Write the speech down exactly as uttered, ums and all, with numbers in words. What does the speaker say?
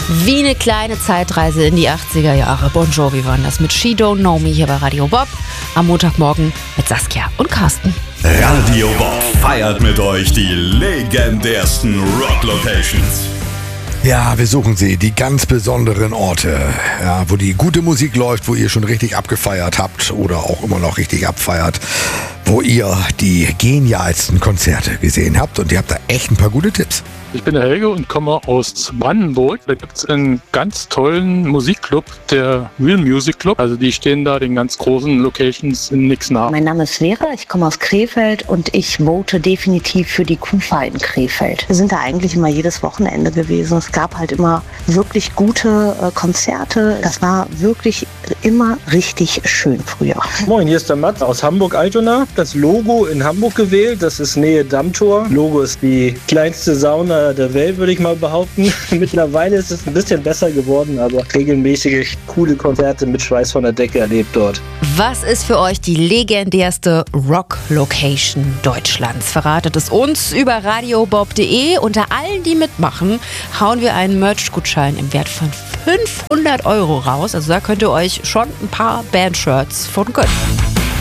Wie eine kleine Zeitreise in die achtziger Jahre. Bon Jovi waren das mit She Don't Know Me hier bei Radio Bob. Am Montagmorgen mit Saskia und Carsten. Radio Bob feiert mit euch die legendärsten Rock-Locations. Ja, wir suchen sie, die ganz besonderen Orte, ja, wo die gute Musik läuft, wo ihr schon richtig abgefeiert habt oder auch immer noch richtig abfeiert, wo ihr die genialsten Konzerte gesehen habt und ihr habt da echt ein paar gute Tipps. Ich bin der Helge und komme aus Brandenburg. Da gibt es einen ganz tollen Musikclub, der Real Music Club. Also die stehen da den ganz großen Locations in nix nach. Mein Name ist Vera, ich komme aus Krefeld und ich vote definitiv für die Kufa in Krefeld. Wir sind da eigentlich immer jedes Wochenende gewesen. Es gab halt immer wirklich gute äh, Konzerte. Das war wirklich immer richtig schön früher. Moin, hier ist der Matt aus Hamburg-Altona. Das Logo in Hamburg gewählt, das ist Nähe Dammtor. Logo ist die kleinste Sauna der Welt, würde ich mal behaupten. Mittlerweile ist es ein bisschen besser geworden, aber regelmäßig coole Konzerte mit Schweiß von der Decke erlebt dort. Was ist für euch die legendärste Rock-Location Deutschlands? Verratet es uns über radiobob punkt de. Unter allen, die mitmachen, hauen wir einen Merch-Gutschein im Wert von fünfhundert Euro raus. Also da könnt ihr euch schon ein paar Bandshirts von gönnen.